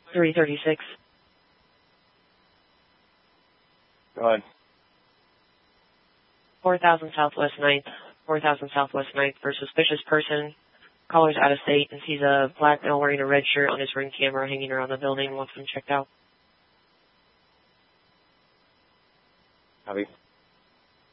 336. Go ahead. 4000 Southwest 9th. 4000 Southwest 9th for suspicious person. Caller's out of state and sees a black male wearing a red shirt on his Ring camera hanging around the building and wants him checked out. Copy.